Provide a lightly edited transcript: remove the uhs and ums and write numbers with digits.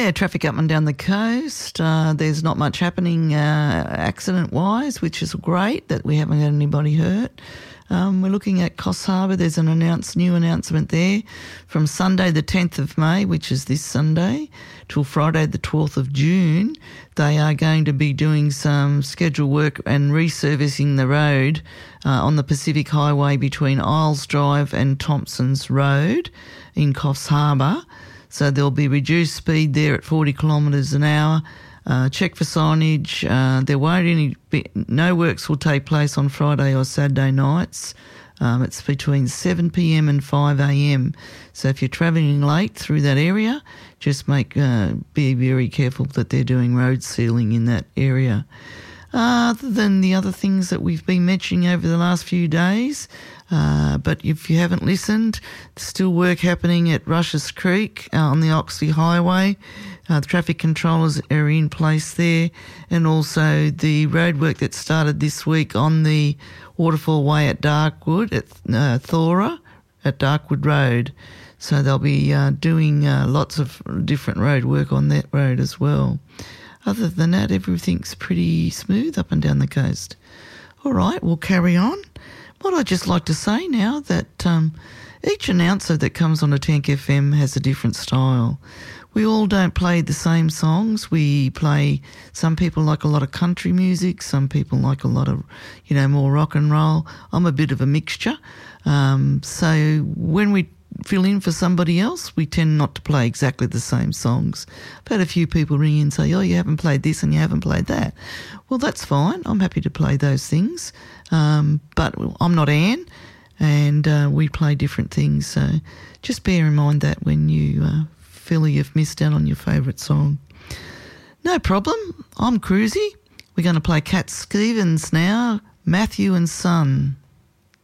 Yeah, traffic up and down the coast. There's not much happening accident-wise, which is great that we haven't had anybody hurt. We're looking at Coffs Harbour. There's an new announcement there from Sunday the 10th of May, which is this Sunday, till Friday the 12th of June. They are going to be doing some scheduled work and resurfacing the road on the Pacific Highway between Isles Drive and Thompson's Road in Coffs Harbour. So there'll be reduced speed there at 40 kilometres an hour. Check for signage. There won't no works will take place on Friday or Saturday nights. It's between 7 p.m. and 5 a.m. So if you're travelling late through that area, just be very careful that they're doing road sealing in that area. Other than the other things that we've been mentioning over the last few days, but if you haven't listened, there's still work happening at Rushes Creek on the Oxley Highway. The traffic controllers are in place there, and also the roadwork that started this week on the Waterfall Way at Darkwood at Thora at Darkwood Road. So they'll be doing lots of different road work on that road as well. Other than that, everything's pretty smooth up and down the coast. All right, we'll carry on. What I'd just like to say now that each announcer that comes on a Tank FM has a different style. We all don't play the same songs. Some people like a lot of country music, some people like a lot of, more rock and roll. I'm a bit of a mixture. So when we fill in for somebody else, we tend not to play exactly the same songs. I've had a few people ring in and say, oh, you haven't played this and you haven't played that. Well, that's fine. I'm happy to play those things. But I'm not Anne, and we play different things. So just bear in mind that when you feel you've missed out on your favourite song. No problem. I'm Cruzy. We're going to play Cat Stevens now, Matthew and Son.